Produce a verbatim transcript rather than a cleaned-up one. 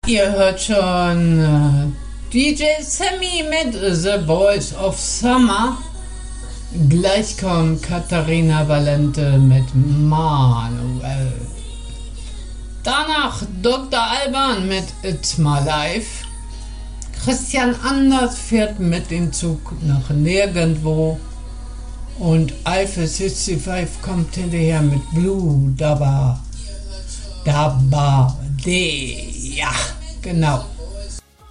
Ihr hört schon äh, D J Sammy mit The Voice of Summer. Gleich kommt Katharina Valente mit Manuel. Danach Doktor Alban mit It's My Life. Christian Anders fährt mit dem Zug nach nirgendwo. Und Eiffel fünfundsiebzig kommt hinterher mit Blue Dabba. Dabba D. Ja, genau.